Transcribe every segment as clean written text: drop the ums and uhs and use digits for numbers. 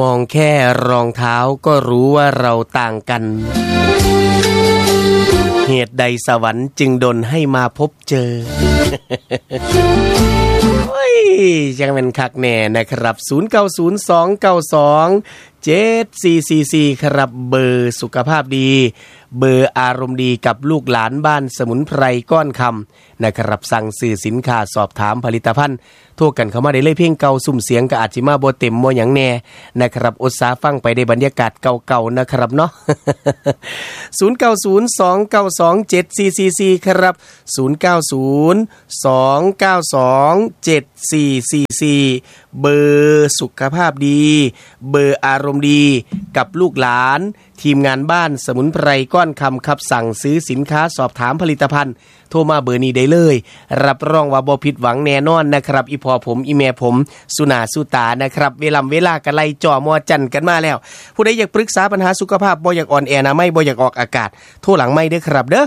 มองแค่รองเท้าก็รู้ว่าเราต่างกันเหตุใดสวรรค์จึงดลให้มาพบเจอ โอ้ยยังเป็นคักแน่นะครับ0902927444ครับเบอร์สุขภาพดีเบอร์อารมณ์ดีกับลูกหลานบ้านสมุนไพรก้อนคำนะครับสั่งซื้อสินค้าสอบถามผลิตภัณฑ์โทรกันเข้ามาได้เลยเพียงเก่าสุ่มเสียงก็อาจสิมาบ่เต็มบ่หยังแน่นะครับอุตสาห์ฟังไปได้บรรยากาศเก่าๆนะครับเนาะ 0902927444ครับ0902927444เบอร์สุขภาพดีเบอร์อารมณ์ดีกับลูกหลานทีมงานบ้านสมุนไพรก้อนคำครับสั่งซื้อสินค้าสอบถามผลิตภัณฑ์โทรมาเบอร์นี้ได้เลยรับรองว่าบ่ผิดหวังแน่นอนนะครับอีพ่อผมอีแม่ผมสุนาสุตานะครับเวลากันไล่จ่อมอจันกันมาแล้วผู้ใดอยากปรึกษาปัญหาสุขภาพบ่อยากอ่อนแอนะไม่บ่อยากออกอากาศโทรหลังไม่เด้อครับเด้อ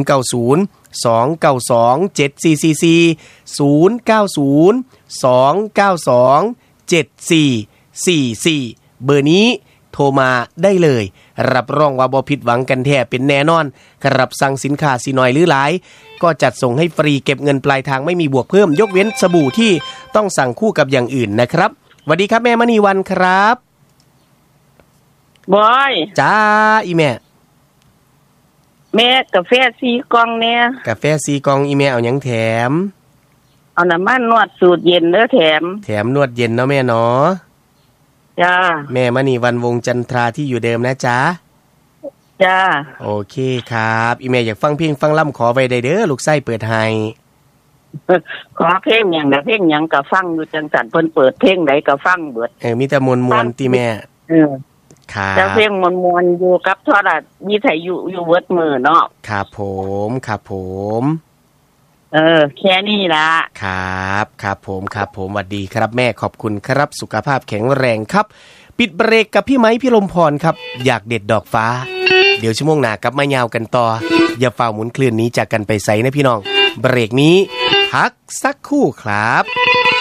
0902927444 เบอร์นี้โทรมาได้เลยรับรองว่าบ่ผิดหวังกันแท้เป็นแน่นอนครับสั่งสินค้าสิน้อยหรือหลายก็จัดส่งให้ฟรีเก็บเงินปลายทางไม่มีบวกเพิ่มยกเว้นสบู่ที่ต้องสั่งคู่กับอย่างอื่นนะครับสวัสดีครับแม่มณีวันครับบอยจ้าอีแม่กาแฟ4กล่องเนี่ยกาแฟ4กล่องอีแม่เอาหยังแถมเอาน้ำมันนวดสูตรเย็นเด้อแถมนวดเย็นเนาะแม่เนาะจ้าแม่มณีวันวงจันทราที่อยู่เดิมนะจ๊ะจ้าโอเคครับอีแม่อยากฟังเพลงฟังล่ำขอไว้ได้เด้อลูกไส้เปิดให้ขอเพลงหยังเพลงหยังก็ฟังอยู่จังซั่นเพิ่นเปิดเพลงไหนก็ฟังเบิดมีแต่มวลๆติแม่ครับแต่เพลงมวลๆอยู่กับโทรทัศน์มีไทยอยู่เบิดมื้อเนาะครับผมแค่นี้ล่ะครับผมสวัสดีครับแม่ขอบคุณครับสุขภาพแข็งแรงครับปิดเบรกกับพี่ไม้พี่ลมพรครับอยากเด็ดดอกฟ้าเดี๋ยวชั่วโมงหน้ากลับมายาวกันต่ออย่าฝ่าหมุนคลื่นนี้จากกันไปไสนะพี่น้องเบรกนี้พักสักครู่ครับ